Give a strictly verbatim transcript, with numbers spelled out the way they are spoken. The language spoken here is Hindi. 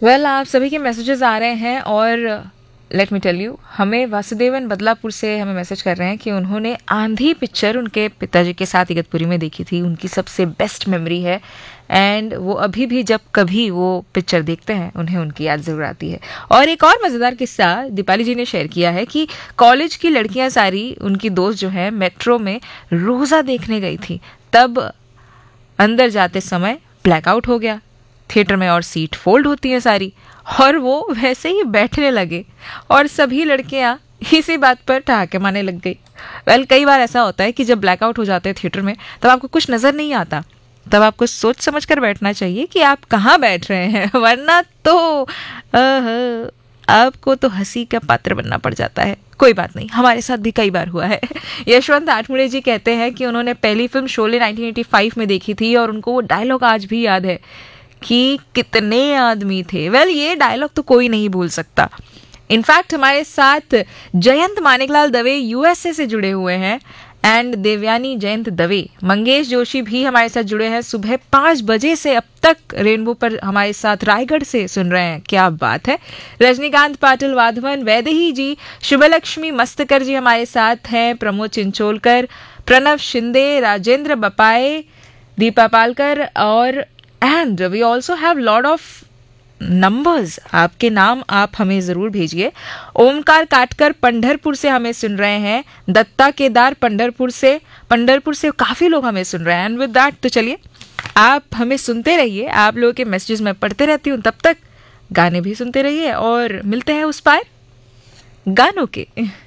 वेल well, आप सभी के मैसेजेस आ रहे हैं और लेट मी टेल यू, हमें वासुदेवन बदलापुर से हमें मैसेज कर रहे हैं कि उन्होंने आंधी पिक्चर उनके पिताजी के साथ इगतपुरी में देखी थी, उनकी सबसे बेस्ट मेमोरी है एंड वो अभी भी जब कभी वो पिक्चर देखते हैं उन्हें उनकी याद जरूर आती है। और एक और मज़ेदार किस्सा दीपाली जी ने शेयर किया है कि कॉलेज की लड़कियां सारी, उनकी दोस्त जो है, मेट्रो में रोज़ा देखने गई थी, तब अंदर जाते समय ब्लैकआउट हो गया थिएटर में और सीट फोल्ड होती है सारी, और वो वैसे ही बैठने लगे और सभी लड़कियां इसी बात पर ठहाके मारने लग गई। वेल well, कई बार ऐसा होता है कि जब ब्लैकआउट हो जाते हैं थिएटर में तब आपको कुछ नज़र नहीं आता, तब आपको सोच समझ कर बैठना चाहिए कि आप कहाँ बैठ रहे हैं, वरना तो आपको तो हंसी का पात्र बनना पड़ जाता है। कोई बात नहीं, हमारे साथ भी कई बार हुआ है। यशवंत आठमुड़े जी कहते हैं कि उन्होंने पहली film Sholay nineteen eighty five में देखी थी और उनको वो डायलॉग आज भी याद है कि कितने आदमी थे। वेल well, ये डायलॉग तो कोई नहीं भूल सकता। इनफैक्ट हमारे साथ जयंत मानिकलाल दवे यूएसए से जुड़े हुए हैं एंड देवयानी जयंत दवे, मंगेश जोशी भी हमारे साथ जुड़े हैं। सुबह पाँच बजे से अब तक रेनबो पर हमारे साथ रायगढ़ से सुन रहे हैं, क्या बात है। रजनीकांत पाटिल वाधवन, वैदेही जी, शुभलक्ष्मी मस्तकर जी हमारे साथ हैं, प्रमोद चिंचोलकर, प्रणव शिंदे, राजेंद्र बपाए, दीपा पालकर और and we also have lot of numbers. आपके नाम आप हमें ज़रूर भेजिए। ओमकार काटकर पंढरपुर से हमें सुन रहे हैं, दत्ता केदार पंढरपुर से पंढरपुर से काफ़ी लोग हमें सुन रहे हैं। एंड विद दैट तो चलिए आप हमें सुनते रहिए, आप लोगों के मैसेजेस मैं पढ़ते रहती हूँ, तब तक गाने भी सुनते रहिए और मिलते हैं उस पार गानों के।